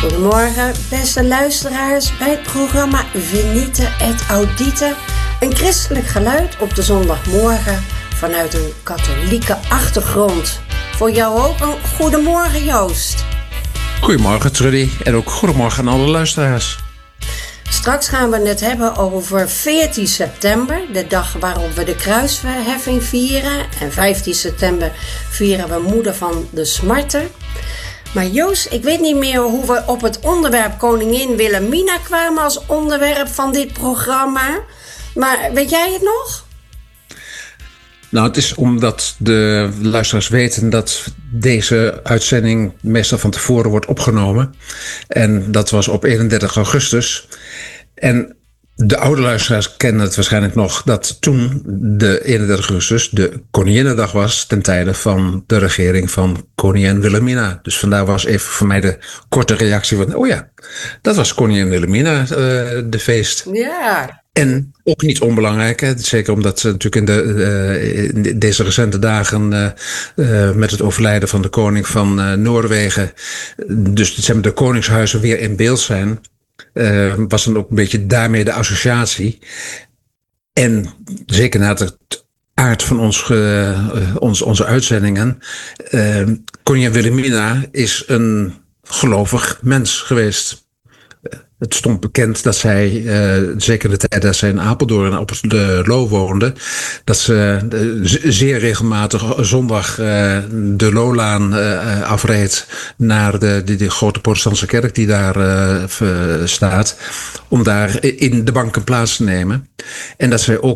Goedemorgen, beste luisteraars, bij het programma Venite et Audite. Een christelijk geluid op de zondagmorgen vanuit een katholieke achtergrond. Voor jou ook een goedemorgen, Joost. Goedemorgen, Trudy. En ook goedemorgen aan alle luisteraars. Straks gaan we het hebben over 14 september, de dag waarop we de kruisverheffing vieren. En 15 september vieren we Moeder van de Smarten. Maar Joost, ik weet niet meer hoe we op het onderwerp Koningin Wilhelmina kwamen als onderwerp van dit programma. Maar weet jij het nog? Nou, het is omdat de luisteraars weten dat deze uitzending meestal van tevoren wordt opgenomen. En dat was op 31 augustus. En de oude luisteraars kennen het waarschijnlijk nog dat toen de 31 augustus de Koninginnedag was ten tijde van de regering van koningin Wilhelmina. Dus vandaar was even voor mij de korte reactie van, oh ja, dat was koningin Wilhelmina, de feest. Ja. En ook niet onbelangrijk, hè? Zeker omdat ze natuurlijk in deze recente dagen met het overlijden van de koning van Noorwegen, dus de koningshuizen weer in beeld zijn, was dan ook een beetje daarmee de associatie. En zeker na het aard van onze uitzendingen, koningin Wilhelmina is een gelovig mens geweest. Het stond bekend dat zij, zeker de tijd dat zij in Apeldoorn op de Loo woonde, dat ze zeer regelmatig zondag de Loolaan afreed naar de grote protestantse kerk die daar staat, om daar in de banken plaats te nemen. En dat zij ook